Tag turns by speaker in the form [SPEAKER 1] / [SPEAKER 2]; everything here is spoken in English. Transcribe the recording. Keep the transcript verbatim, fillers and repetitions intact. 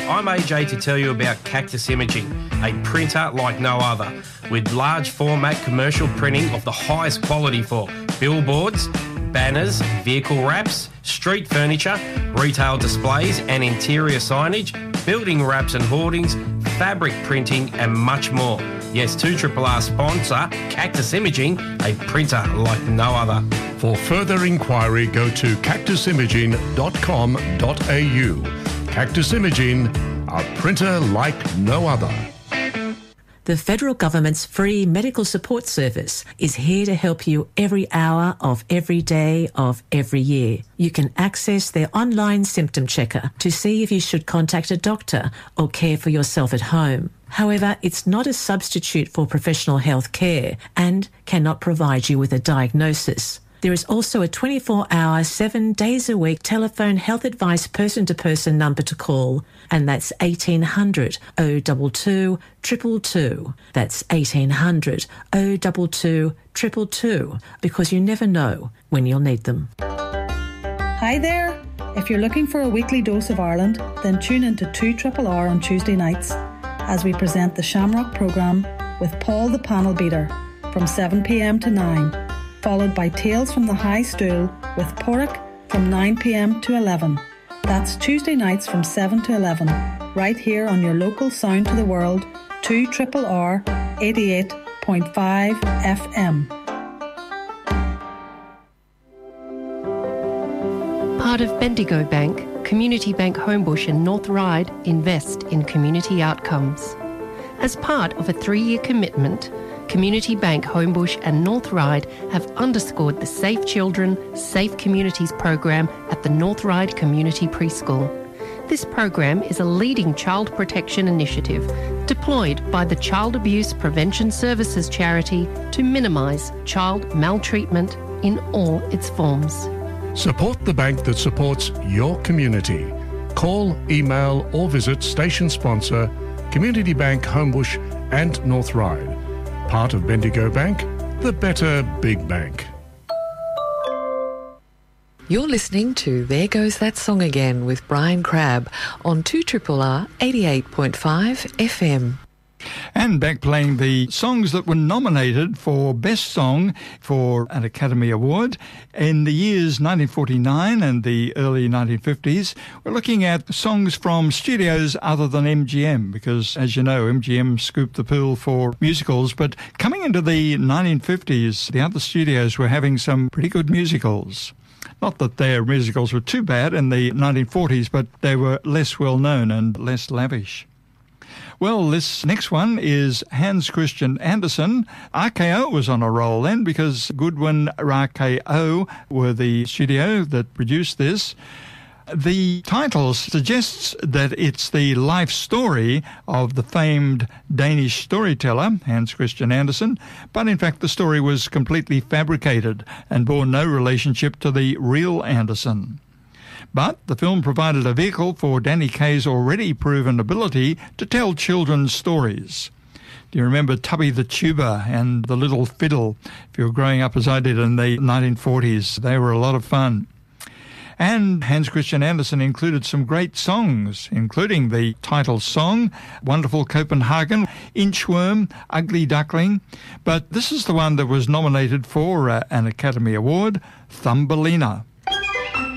[SPEAKER 1] I'm A J to tell you about Cactus Imaging, a printer like no other, with large format commercial printing of the highest quality for billboards, banners, vehicle wraps, street furniture, retail displays and interior signage, building wraps and hoardings, fabric printing and much more. Yes, two R R R sponsor Cactus Imaging, a printer like no other.
[SPEAKER 2] For further inquiry, go to cactus imaging dot com dot a u. Cactus Imaging, a printer like no other.
[SPEAKER 3] The federal government's free medical support service is here to help you every hour of every day of every year. You can access their online symptom checker to see if you should contact a doctor or care for yourself at home. However, it's not a substitute for professional health care and cannot provide you with a diagnosis. There is also a twenty-four hour, seven days a week telephone health advice person-to-person number to call, and that's eighteen hundred oh two two two two two. That's eighteen hundred oh two two two two two, because you never know when you'll need them.
[SPEAKER 4] Hi there. If you're looking for a weekly dose of Ireland, then tune into two R R R on Tuesday nights as we present the Shamrock programme with Paul the Panel Beater from seven p m to nine. Followed by Tales from the High Stool with Porrick from nine p m to eleven. That's Tuesday nights from seven to eleven, right here on your local Sound to the World, two R R R eighty-eight point five F M.
[SPEAKER 5] Part of Bendigo Bank, Community Bank Homebush and North Ryde invest in community outcomes. As part of a three-year commitment, Community Bank Homebush and North Ryde have underscored the Safe Children, Safe Communities program at the North Ryde Community Preschool. This program is a leading child protection initiative deployed by the Child Abuse Prevention Services charity to minimise child maltreatment in all its forms.
[SPEAKER 2] Support the bank that supports your community. Call, email or visit station sponsor Community Bank Homebush and North Ryde. Part of Bendigo Bank, the better big bank.
[SPEAKER 6] You're listening to There Goes That Song Again with Brian Crabb on two R R R eighty-eight point five F M.
[SPEAKER 7] And back playing the songs that were nominated for Best Song for an Academy Award in the years nineteen forty-nine and the early nineteen fifties. We're looking at songs from studios other than M G M because, as you know, M G M scooped the pool for musicals. But coming into the nineteen fifties, the other studios were having some pretty good musicals. Not that their musicals were too bad in the nineteen forties, but they were less well known and less lavish. Well, this next one is Hans Christian Andersen. R K O was on a roll then because Goodwin R K O were the studio that produced this. The title suggests that it's the life story of the famed Danish storyteller, Hans Christian Andersen, but in fact the story was completely fabricated and bore no relationship to the real Andersen. But the film provided a vehicle for Danny Kaye's already proven ability to tell children's stories. Do you remember Tubby the Tuba and the Little Fiddle? If you were growing up as I did in the nineteen forties, they were a lot of fun. And Hans Christian Andersen included some great songs, including the title song, Wonderful Copenhagen, Inchworm, Ugly Duckling. But this is the one that was nominated for uh, an Academy Award, Thumbelina.